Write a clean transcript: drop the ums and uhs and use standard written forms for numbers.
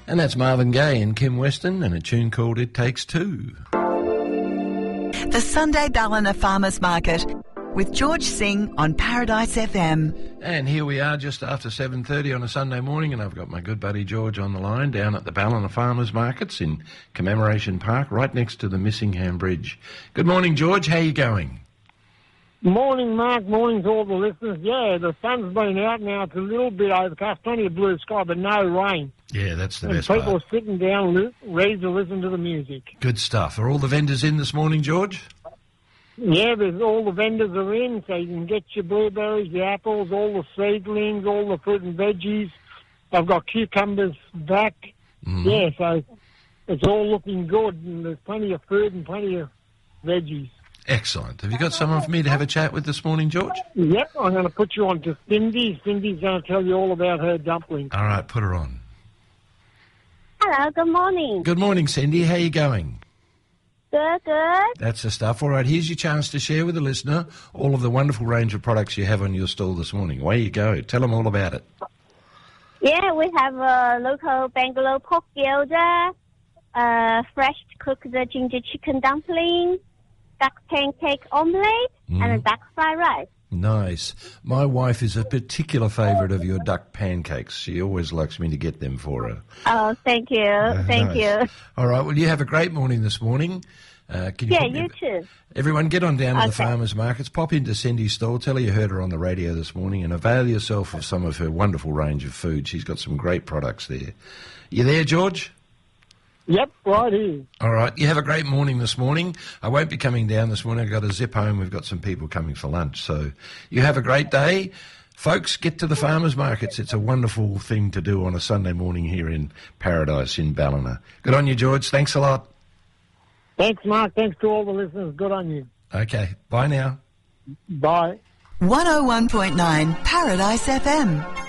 And that's Marvin Gaye and Kim Weston and a tune called It Takes Two. The Sunday Ballina Farmers Market with George Singh on Paradise FM. And here we are just after 7:30 on a Sunday morning, and I've got my good buddy George on the line down at the Ballina Farmers Markets in Commemoration Park, right next to the Missingham Bridge. Good morning, George. How are you going? Morning, Mark. Morning to all the listeners. Yeah, the sun's been out now. It's a little bit overcast, plenty of blue sky, but no rain. Yeah, that's the and best people part. are sitting down ready to listen to the music. Good stuff. Are all the vendors in this morning, George? Yeah, all the vendors are in, so you can get your blueberries, your apples, all the seedlings, all the fruit and veggies. I've got cucumbers back. Yeah, so it's all looking good, and there's plenty of food and plenty of veggies. Excellent. Have you got someone for me to have a chat with this morning, George? Yep, I'm going to put you on to Cindy. Cindy's going to tell you all about her dumplings. All right, put her on. Hello, good morning. Good morning, Cindy. How are you going? Good, good. That's the stuff. All right, here's your chance to share with the listener all of the wonderful range of products you have on your stall this morning. Away you go. Tell them all about it. Yeah, we have a local Bangalore pork gyoza, fresh cooked ginger chicken dumpling, duck pancake omelette, and a duck fried rice. Nice. My wife is a particular favourite of your duck pancakes. She always likes me to get them for her. Oh, thank you. Thank you. All right, well, you have a great morning this morning. You too. Everyone get on down to the farmers markets, pop into Cindy's stall, tell her you heard her on the radio this morning, and avail yourself of some of her wonderful range of food. She's got some great products there. You there, George? Yep, right here. All right, you have a great morning this morning. I won't be coming down this morning. I've got to zip home. We've got some people coming for lunch. So you have a great day. Folks, get to the farmers markets. It's a wonderful thing to do on a Sunday morning here in Paradise in Ballina. Good on you, George. Thanks a lot. Thanks, Mark. Thanks to all the listeners. Good on you. Okay, bye now. Bye. 101.9 Paradise FM.